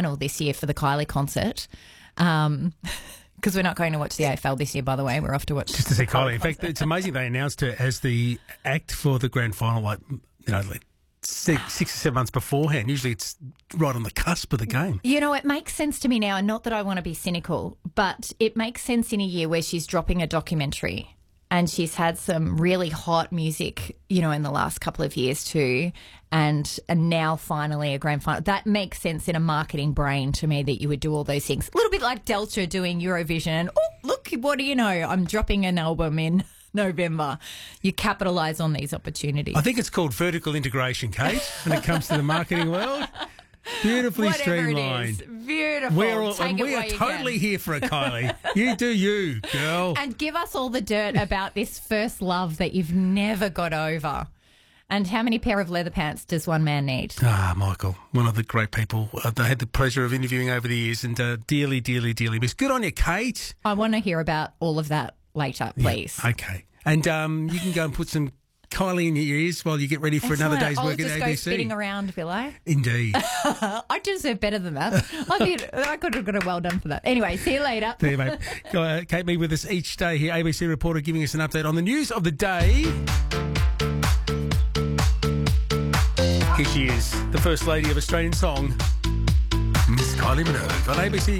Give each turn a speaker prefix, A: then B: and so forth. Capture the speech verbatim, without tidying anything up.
A: final this year for the Kylie concert. Um Because we're not going to watch the A F L this year, by the way. We're off to watch...
B: Just to see Kylie. In fact, it's amazing they announced her as the act for the grand final, like, you know, like six, six or seven months beforehand. Usually it's right on the cusp of the game.
A: You know, it makes sense to me now, and not that I want to be cynical, but it makes sense in a year where she's dropping a documentary and she's had some really hot music, you know, in the last couple of years too, and and now finally a grand final. That makes sense in a marketing brain to me that you would do all those things. A little bit like Delta doing Eurovision. Oh, look, what do you know? I'm dropping an album in November. You capitalise on these opportunities.
B: I think it's called vertical integration, Kate, when it comes to the marketing world. Beautifully
A: Whatever
B: streamlined.
A: It is. Beautiful.
B: We're all,
A: Take
B: and
A: it
B: we
A: while
B: are
A: you
B: totally
A: can.
B: here for it, Kylie. You do you, girl.
A: And give us all the dirt about this first love that you've never got over. And how many pair of leather pants does one man need?
B: Ah, Michael, one of the great people uh, I had the pleasure of interviewing over the years, and uh, dearly, dearly, dearly miss. Good on you, Kate.
A: I want to hear about all of that later, please.
B: Yeah, okay. And um, you can go and put some Kylie in your ears while you get ready for another day's
A: I'll
B: work at
A: just
B: A
A: go
B: B C.
A: spinning around, will I?
B: Indeed.
A: I deserve better than that. I think I could have got a well done for that. Anyway, see you later.
B: There you mate. Go, uh, Kate, be with us each day here. A B C reporter giving us an update on the news of the day. Here she is, the First Lady of Australian Song, Miss Kylie Minogue on A B C.